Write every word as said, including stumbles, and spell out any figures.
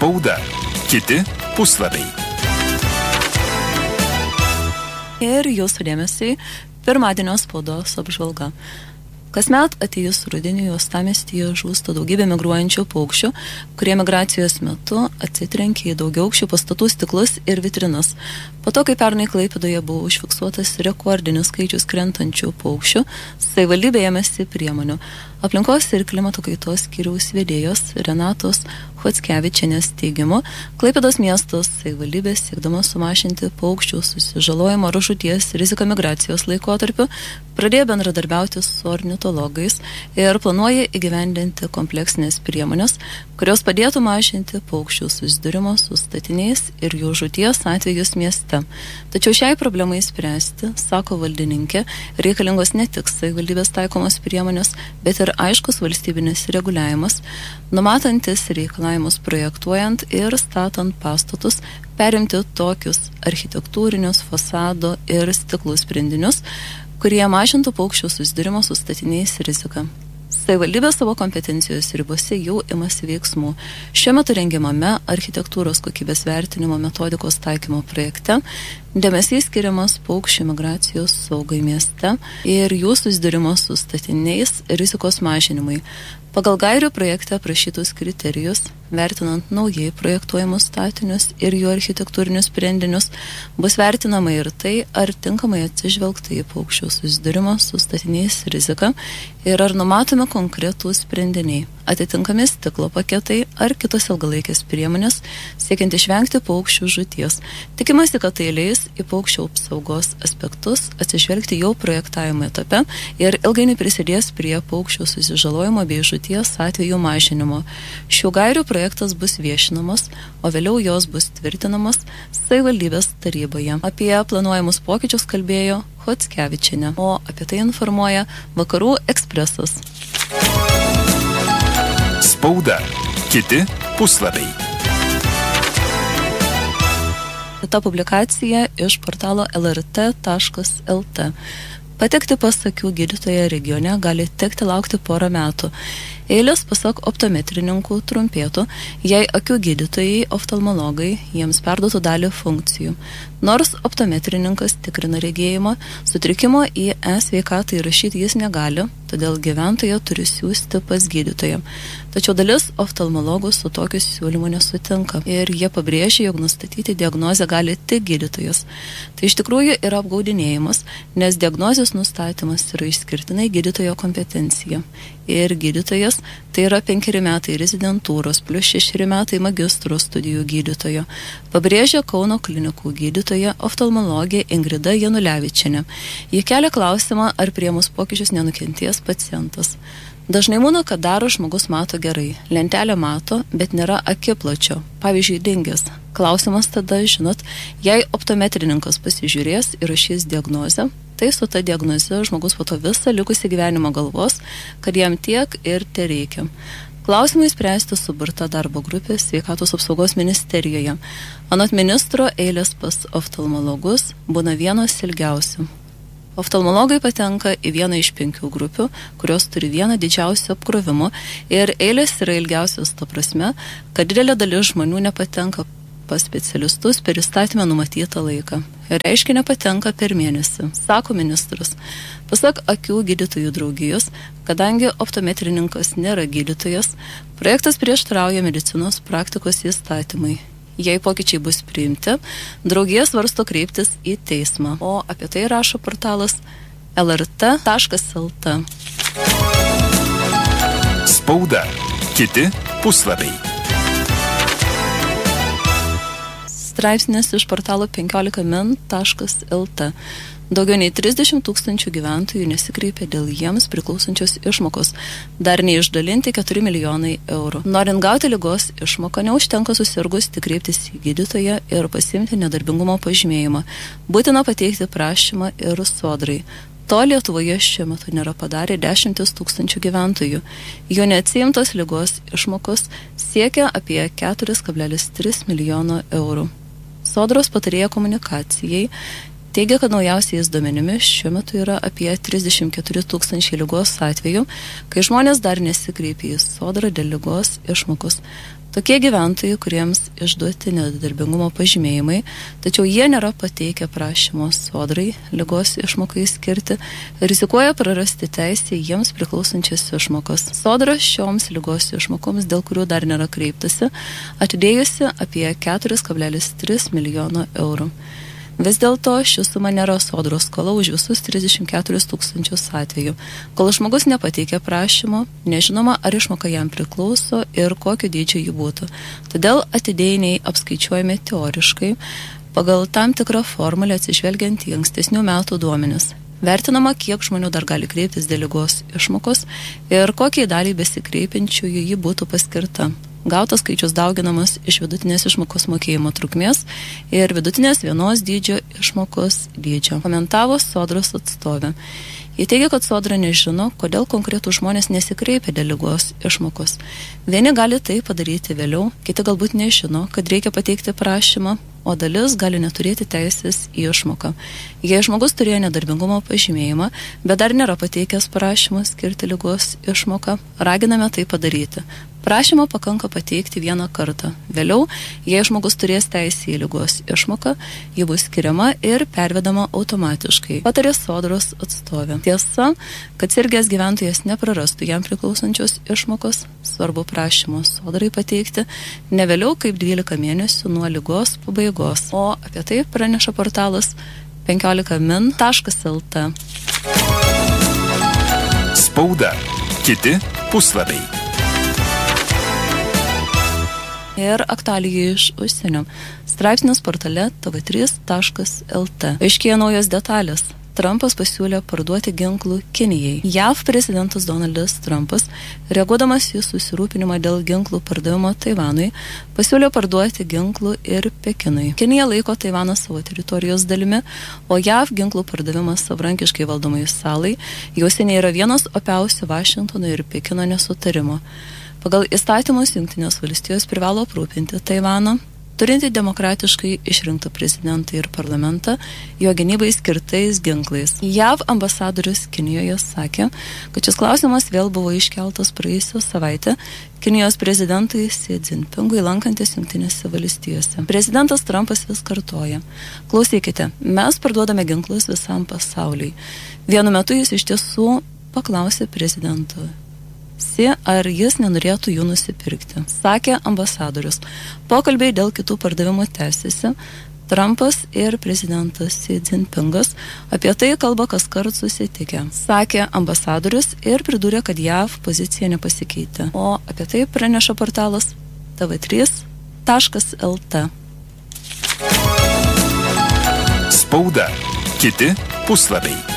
Spauda. Kiti puslapiai. Ir jūsų dėmesiai pirmadienio spaudos apžvalga. Kasmet atėjus rudeniui uostamiestyje žūsta daugybė migruojančių paukščių, kurie migracijos metu atsitrenkia į daugiaaukščių pastatų stiklus ir vitrinas. Po to, kai pernai Klaipėdoje buvo užfiksuotas rekordinis skaičius krentančių paukščių, savivaldybė ėmėsi priemonių. Aplinkos ir klimato kaitos skyriaus vedėjos Renatos Chockevičienės teigimu, Klaipėdos miestos savivaldybė siekdama sumažinti paukščių susižalojimo ar žūties riziką migracijos laikotarpiu, pradėjo bendradarbiauti su ornitologais ir planuoja įgyvendinti kompleksinės priemonės, kurios padėtų mažinti paukščių susidūrimo su statiniais ir jų žūties atvejus mieste. Tačiau šiai problemai spręsti, sako valdininkė, reikalingos ne tik savivaldybės taikomos priemonės, bet ir aiškus valstybinis reguliavimas, numatantis reikalavimus projektuojant ir statant pastatus, perimti tokius architektūrinius, fasado ir stiklų sprendinius, kurie mažintų paukščių susidūrimo su statiniais riziką. Savivaldybė savo kompetencijos ribose jau imasi veiksmų. Šiuo metu rengiamame architektūros kokybės vertinimo metodikos taikymo projekte dėmesys skiriamas paukščių migracijos saugai mieste ir jų susidūrimo su statiniais rizikos mažinimui. Pagal gairių projekte aprašytus kriterijus, vertinant naujai projektuojamus statinius ir jų architektūrinius sprendinius, bus vertinama ir tai, ar tinkamai atsižvelgta į paukščių susidūrimo su statiniais riziką ir ar numatomi konkretūs sprendiniai, atitinkami stiklo paketai ar kitos ilgalaikės priemonės, siekiant išvengti paukščių žūties. Tikimasi, kad tai leis į paukščių apsaugos aspektus atsižvelgti jau projektavimo etape ir ilgainiui prisidės prie paukščių susižalojimo bei žūties atvejų mažinimo. Šių gairių projektas bus viešinamas, o vėliau jos bus tvirtinamas savivaldybės taryboje. Apie planuojamus pokyčius kalbėjo Chockevičienė, o apie tai informuoja Vakarų ekspresas. Spauda. Kiti puslapiai. Ta publikacija iš portalo L R T taškas L T. Patekti pas akių gydytoją regione gali tekti laukti porą metų. Eilės, pasak optometrininkų, trumpėtų, jei akių gydytojai, oftalmologai jiems perduotų dalį funkcijų. Nors optometrininkas tikrina regėjimą, sutrikimo į e-sveikatą įrašyti jis negali, todėl gyventoja turi siųsti pas gydytoją. Tačiau dalis oftalmologų su tokiu siūlymu nesutinka ir jie pabrėžia, jog nustatyti diagnozę gali tik gydytojas. Tai iš tikrųjų yra apgaudinėjimas, nes diagnozės nustatymas yra išskirtinai gydytojo kompetencija. Ir gydytojas tai yra penkeri metai rezidentūros plus šešeri metai magistro studijų gydytojo, pabrėžia Kauno klinikų gydytoja oftalmologė Ingrida Janulevičienė. Ji kelia klausimą, ar priėmus pokyčius nenukentės pacientas. Dažnai būna, kad daro žmogus mato gerai, lentelę mato, bet nėra akipločio, pavyzdžiui, dingęs. Klausimas tada, žinot, jei optometrininkas pasižiūrės ir rašys diagnozę, tai su ta diagnoze žmogus po to visą likusį gyvenimą galvos, kad jam tiek ir te reikia. Klausimai spręsti suburta darbo grupė Sveikatos apsaugos ministerijoje. Anot ministro, eilės pas oftalmologus būna vienos ilgiausių. Oftalmologai patenka į vieną iš penkių grupių, kurios turi vieną didžiausių apkrovimų ir eilės yra ilgiausios ta prasme, kad didelė dalis žmonių nepatenka pas specialistus per įstatymę numatytą laiką. Ir reiškia nepatenka per mėnesį, sako ministras. Pasak akių gydytojų draugijos, kadangi optometrininkas nėra gydytojas, projektas prieštarauja medicinos praktikos įstatymai. Jei pokyčiai bus priimti, draugija svarsto kreiptis į teismą. O apie tai rašo portalas L R T taškas L T. Spauda. Kiti puslapiai. Straipsnis iš portalo penkiolika min taškas L T. Daugiau nei trisdešimt tūkstančių gyventojų nesikreipė dėl jiems priklausančios išmokos. Dar neišdalinti keturi milijonai eurų. Norint gauti ligos išmoką, neužtenka susirgus tik kreiptis į gydytoją ir pasiimti nedarbingumo pažymėjimą. Būtina pateikti prašymą ir sodrai. To Lietuvoje šiuo metu nėra padarę dešimtis tūkstančių gyventojų. Jo neatsiimtos ligos išmokos siekia apie keturi kablelis trys milijono eurų. Sodros patarėja komunikacijai teigia, kad naujausiais duomenimis šiuo metu yra apie trisdešimt keturi tūkstančiai ligos atvejų, kai žmonės dar nesikreipia į sodrą dėl ligos išmokos. Tokie gyventojai, kuriems išduoti nedarbingumo pažymėjimai, tačiau jie nėra pateikę prašymo sodrai ligos išmokai skirti, rizikuoja prarasti teisę jiems priklausančias išmokas. Sodra šioms ligos išmokoms, dėl kurių dar nėra kreiptasi, atidėjusi apie keturi kablelis trys milijono eurų. Vis dėlto ši suma nėra sodros skola už visus trisdešimt keturis tūkstančius atvejų. Kol žmogus nepateikė prašymo, nežinoma, ar išmoka jam priklauso ir kokio dydžio jį būtų. Todėl atidėjiniai apskaičiuojami teoriškai pagal tam tikrą formulę atsižvelgiant į ankstesnių metų duomenis. Vertinama, kiek žmonių dar gali kreiptis dėl ligos išmokos ir kokiai daliai besikreipiančiųjų ji būtų paskirta. Gautas skaičius dauginamas iš vidutinės išmokos mokėjimo trukmės ir vidutinės vienos dydžio išmokos dydžio, komentavo sodros atstovė. Jie teigia, kad sodra nežino, kodėl konkretų žmonės nesikreipia dėl ligos išmokos. Vieni gali tai padaryti vėliau, kiti galbūt nežino, kad reikia pateikti prašymą, o dalis gali neturėti teisės į išmoką. Jei žmogus turėjo nedarbingumo pažymėjimą, bet dar nėra pateikęs prašymą skirti ligos išmoką, raginame tai padaryti. Prašymą pakanka pateikti vieną kartą. Vėliau, jei žmogus turės teisę į ligos išmoką, ji bus skiriama ir pervedama automatiškai, patarė sodros atstovė. Tiesa, kad sirgęs gyventojas neprarastų jam priklausančios išmokos, svarbu prašymo sodrai pateikti ne vėliau kaip dvylika mėnesių nuo ligos pabaigos. O apie tai praneša portalas penkiolika min taškas el t. Spauda. Kiti puslapiai. Ir aktualijų iš užsienio. Straipsnis portale t v trys taškas el t. Aiškėja naujos detalės. Trumpas pasiūlė parduoti ginklų Kinijai. J A V prezidentas Donaldas Trumpas, reaguodamas į susirūpinimą dėl ginklų pardavimo Taivanui, pasiūlė parduoti ginklų ir Pekinui. Kinija laiko Taivaną savo teritorijos dalimi, o J A V ginklų pardavimas savarankiškai valdomai salai jau seniai yra vienas opiausių Vašingtono ir Pekino nesutarimo. Pagal įstatymus Jungtinės valstijos privalo aprūpinti Taivaną, turinti demokratiškai išrinktą prezidentą ir parlamentą, jo gynybai skirtais ginklais. J A V ambasadorius Kinijoje sakė, kad šis klausimas vėl buvo iškeltas praėjusią savaitę Kinijos prezidentui Xi Jinpingui lankantis Jungtinėse valstijose. Prezidentas Trumpas vis kartoja: klausykite, mes parduodame ginklus visam pasauliui. Vienu metu jis iš tiesų paklausė prezidento Si, ar jis nenorėtų jų nusipirkti, sakė ambasadorius. Pokalbiai dėl kitų pardavimų tęsiasi. Trumpas ir prezidentas Xi Jinpingas apie tai kalba kaskart susitikę, sakė ambasadorius ir pridūrė, kad J A V pozicija nepasikeitė. O apie tai praneša portalas t v trys taškas el t. Spauda. Kiti puslapiai.